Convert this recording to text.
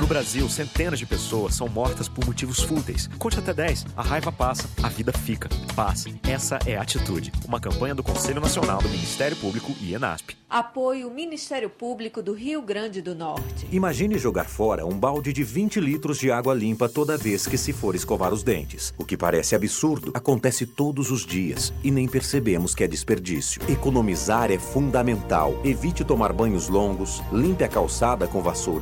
Brasil, centenas de pessoas são mortas por motivos fúteis. Conte até 10. A raiva passa, a vida fica. Paz. Essa é a atitude. Uma campanha do Conselho Nacional do Ministério Público e ENASP. Apoio Ministério Público do Rio Grande do Norte. Imagine jogar fora um balde de 20 litros de água limpa toda vez que se for escovar os dentes. O que parece absurdo acontece todos os dias e nem percebemos que é desperdício. Economizar é fundamental. Evite tomar banhos longos, limpe a calçada com vassoura